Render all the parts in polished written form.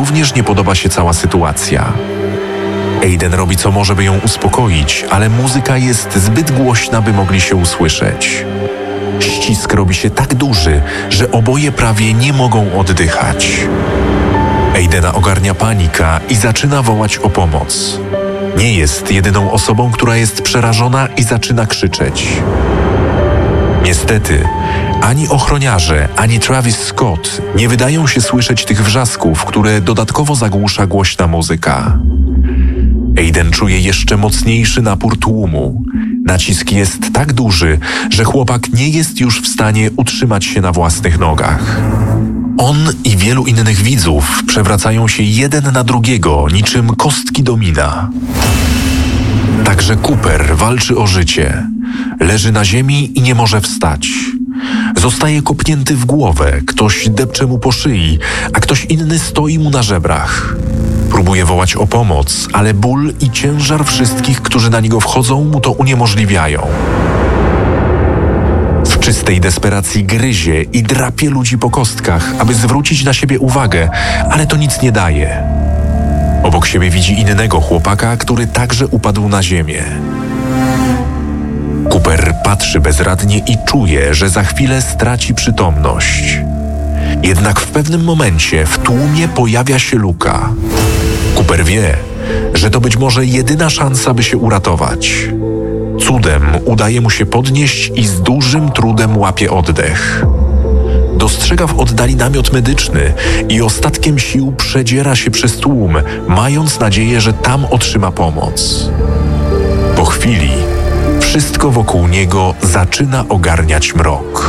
również nie podoba się cała sytuacja. Aiden robi co może, by ją uspokoić, ale muzyka jest zbyt głośna, by mogli się usłyszeć. Ścisk robi się tak duży, że oboje prawie nie mogą oddychać. Aidena ogarnia panika i zaczyna wołać o pomoc. Nie jest jedyną osobą, która jest przerażona i zaczyna krzyczeć. Niestety, ani ochroniarze, ani Travis Scott nie wydają się słyszeć tych wrzasków, które dodatkowo zagłusza głośna muzyka. Aiden czuje jeszcze mocniejszy napór tłumu. Nacisk jest tak duży, że chłopak nie jest już w stanie utrzymać się na własnych nogach. On i wielu innych widzów przewracają się jeden na drugiego, niczym kostki domina. Także Cooper walczy o życie. Leży na ziemi i nie może wstać. Zostaje kopnięty w głowę, ktoś depcze mu po szyi, a ktoś inny stoi mu na żebrach. Próbuje wołać o pomoc, ale ból i ciężar wszystkich, którzy na niego wchodzą, mu to uniemożliwiają. W czystej desperacji gryzie i drapie ludzi po kostkach, aby zwrócić na siebie uwagę, ale to nic nie daje. Obok siebie widzi innego chłopaka, który także upadł na ziemię. Cooper patrzy bezradnie i czuje, że za chwilę straci przytomność. Jednak w pewnym momencie w tłumie pojawia się Luka. Cooper wie, że to być może jedyna szansa, by się uratować. Cudem udaje mu się podnieść i z dużym trudem łapie oddech. Dostrzega w oddali namiot medyczny i ostatkiem sił przedziera się przez tłum, mając nadzieję, że tam otrzyma pomoc. Po chwili wszystko wokół niego zaczyna ogarniać mrok.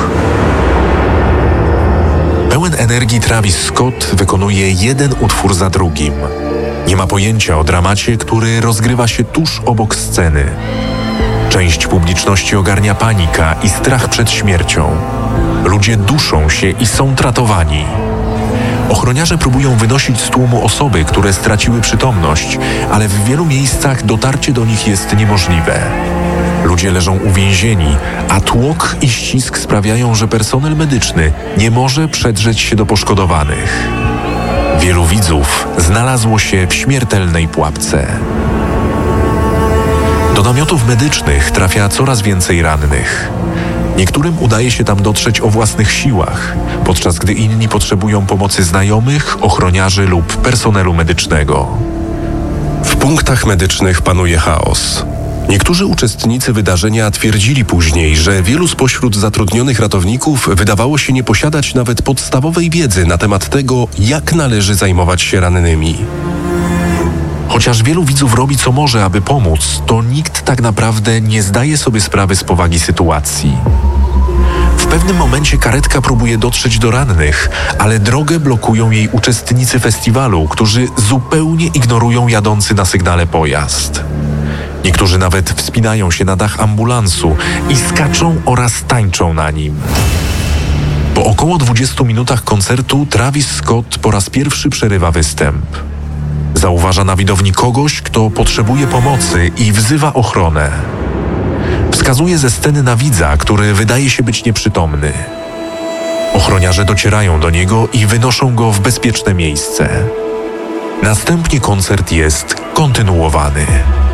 Pełen energii Travis Scott wykonuje jeden utwór za drugim. Nie ma pojęcia o dramacie, który rozgrywa się tuż obok sceny. Część publiczności ogarnia panika i strach przed śmiercią. Ludzie duszą się i są tratowani. Ochroniarze próbują wynosić z tłumu osoby, które straciły przytomność, ale w wielu miejscach dotarcie do nich jest niemożliwe. Ludzie leżą uwięzieni, a tłok i ścisk sprawiają, że personel medyczny nie może przedrzeć się do poszkodowanych. Wielu widzów znalazło się w śmiertelnej pułapce. Do namiotów medycznych trafia coraz więcej rannych. Niektórym udaje się tam dotrzeć o własnych siłach, podczas gdy inni potrzebują pomocy znajomych, ochroniarzy lub personelu medycznego. W punktach medycznych panuje chaos. Niektórzy uczestnicy wydarzenia twierdzili później, że wielu spośród zatrudnionych ratowników wydawało się nie posiadać nawet podstawowej wiedzy na temat tego, jak należy zajmować się rannymi. Chociaż wielu widzów robi co może, aby pomóc, to nikt tak naprawdę nie zdaje sobie sprawy z powagi sytuacji. W pewnym momencie karetka próbuje dotrzeć do rannych, ale drogę blokują jej uczestnicy festiwalu, którzy zupełnie ignorują jadący na sygnale pojazd. Niektórzy nawet wspinają się na dach ambulansu i skaczą oraz tańczą na nim. Po około 20 minutach koncertu Travis Scott po raz pierwszy przerywa występ. Zauważa na widowni kogoś, kto potrzebuje pomocy i wzywa ochronę. Wskazuje ze sceny na widza, który wydaje się być nieprzytomny. Ochroniarze docierają do niego i wynoszą go w bezpieczne miejsce. Następnie koncert jest kontynuowany.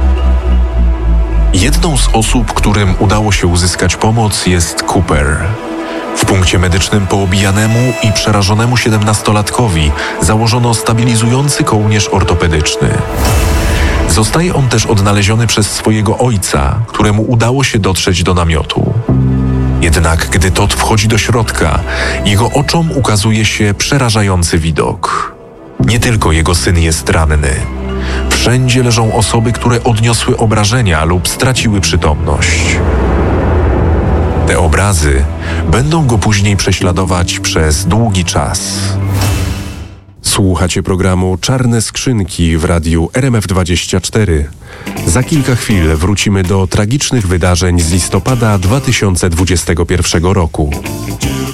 Jedną z osób, którym udało się uzyskać pomoc, jest Cooper. W punkcie medycznym poobijanemu i przerażonemu 17-latkowi założono stabilizujący kołnierz ortopedyczny. Zostaje on też odnaleziony przez swojego ojca, któremu udało się dotrzeć do namiotu. Jednak gdy Todd wchodzi do środka, jego oczom ukazuje się przerażający widok. Nie tylko jego syn jest ranny. Wszędzie leżą osoby, które odniosły obrażenia lub straciły przytomność. Te obrazy będą go później prześladować przez długi czas. Słuchacie programu Czarne Skrzynki w radiu RMF24. Za kilka chwil wrócimy do tragicznych wydarzeń z listopada 2021 roku.